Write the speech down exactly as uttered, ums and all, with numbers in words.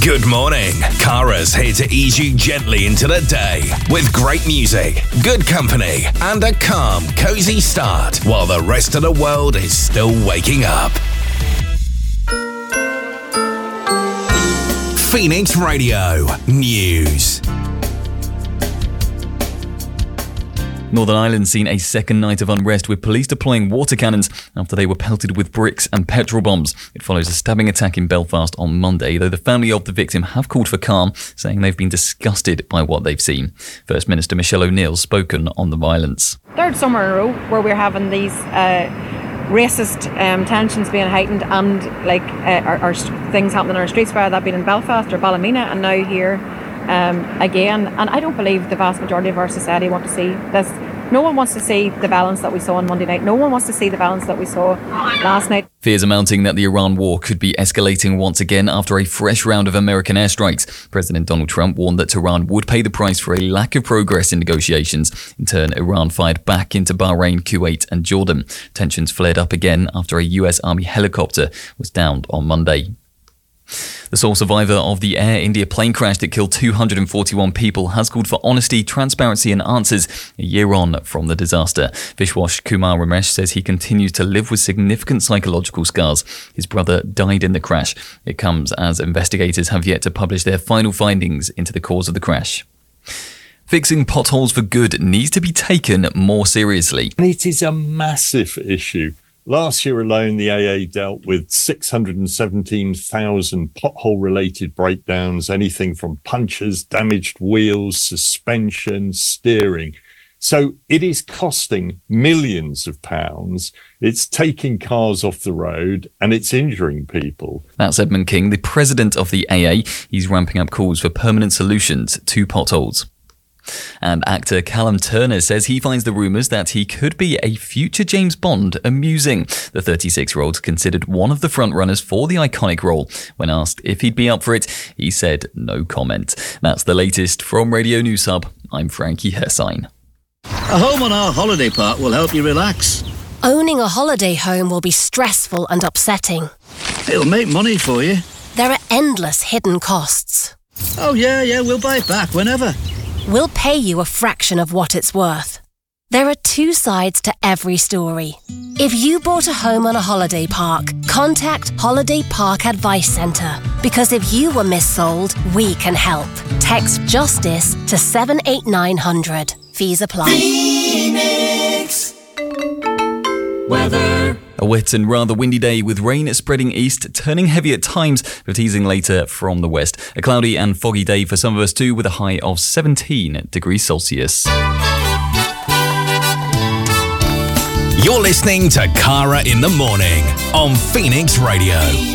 Good morning. Cara's here to ease you gently into the day with great music, good company, and a calm, cozy start while the rest of the world is still waking up. Phoenix Radio News. Northern Ireland seen a second night of unrest with police deploying water cannons after they were pelted with bricks and petrol bombs. It follows a stabbing attack in Belfast on Monday, though the family of the victim have called for calm, saying they've been disgusted by what they've seen. First Minister Michelle O'Neill spoken on the violence. Third summer in a row where we're having these uh, racist um, tensions being heightened and like uh, our, our things happening on our streets, whether that been in Belfast or Ballymena and now here um, again. And I don't believe the vast majority of our society want to see this. No one wants to see the violence that we saw on Monday night. No one wants to see the violence that we saw last night. Fears are mounting that the Iran war could be escalating once again after a fresh round of American airstrikes. President Donald Trump warned that Tehran would pay the price for a lack of progress in negotiations. In turn, Iran fired back into Bahrain, Kuwait and Jordan. Tensions flared up again after a U S Army helicopter was downed on Monday. The sole survivor of the Air India plane crash that killed two hundred forty-one people has called for honesty, transparency and answers a year on from the disaster. Vishwas Kumar Ramesh says he continues to live with significant psychological scars. His brother died in the crash. It comes as investigators have yet to publish their final findings into the cause of the crash. Fixing potholes for good needs to be taken more seriously. It is a massive issue. Last year alone, the A A dealt with six hundred seventeen thousand pothole-related breakdowns, anything from punctures, damaged wheels, suspension, steering. So it is costing millions of pounds. It's taking cars off the road and it's injuring people. That's Edmund King, the president of the A A. He's ramping up calls for permanent solutions to potholes. And actor Callum Turner says he finds the rumours that he could be a future James Bond amusing. The thirty-six-year-old considered one of the frontrunners for the iconic role. When asked if he'd be up for it, he said no comment. That's the latest from Radio News Hub. I'm Frankie Hersine. A home on our holiday park will help you relax. Owning a holiday home will be stressful and upsetting. It'll make money for you. There are endless hidden costs. Oh yeah, yeah, we'll buy it back whenever. We'll pay you a fraction of what it's worth. There are two sides to every story. If you bought a home on a holiday park, contact Holiday Park Advice Centre. Because if you were missold, we can help. Text JUSTICE to seven eight nine hundred. Fees apply. Phoenix weather. A wet and rather windy day with rain spreading east, turning heavy at times, but easing later from the west. A cloudy and foggy day for some of us too, with a high of seventeen degrees Celsius. You're listening to Cara in the Morning on Phoenix Radio.